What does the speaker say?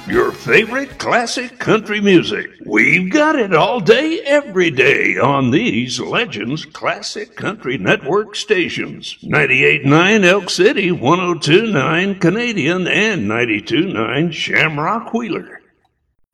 Your favorite classic country music. We've got it all day, every day on these Legends Classic Country Network stations. 98.9 Elk City, 102.9 Canadian, and 92.9 Shamrock Wheeler.